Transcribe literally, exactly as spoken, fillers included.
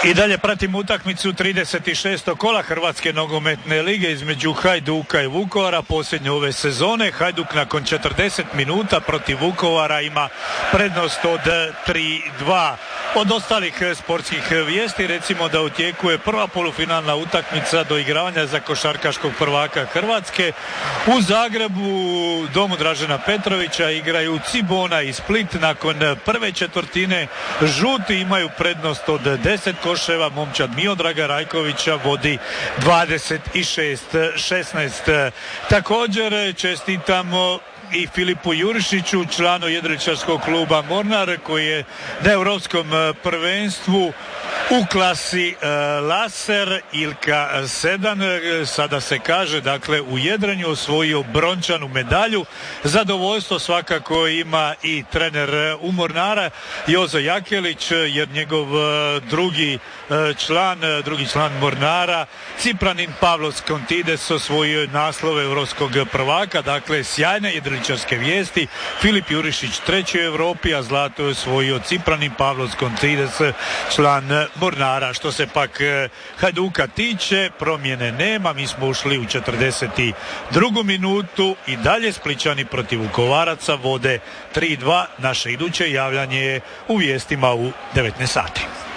I dalje pratimo utakmicu trideset šestog kola Hrvatske nogometne lige između Hajduka i Vukovara posljednje ove sezone. Hajduk nakon četrdeset minuta protiv Vukovara ima prednost od tri dva. Od ostalih sportskih vijesti recimo da u tijeku je prva polufinalna utakmica do igravanja za košarkaškog prvaka Hrvatske. U Zagrebu, domu Dražena Petrovića, igraju Cibona i Split. Nakon prve četvrtine žuti imaju prednost od deset koševa. Momčad Miodraga Rajkovića vodi dvadeset šest šesnaest. Također čestitamo i Filipu Jurišiću, članu jedriličarskog kluba Mornar, koji je na europskom prvenstvu u klasi e, laser Ilka sedam, sada se kaže, dakle u jedrenju osvojio brončanu medalju. Zadovoljstvo svakako ima i trener u Mornara Jozo Jakelić, jer njegov drugi član, drugi član Mornara, Cipranin Pavlos Kontides, osvojio naslov europskog prvaka. Dakle, sjajne jedriličarske vijesti. Filip Jurišić treći u Europi, a zlato je osvojio Cipranin Pavlos Kontides, član Mornara. Što se pak Hajduka tiče, promjene nema. Mi smo ušli u četrdeset drugu minutu i dalje Splićani protiv Vukovaraca vode tri dva. Naše iduće javljanje je u vijestima u devetnaest sati.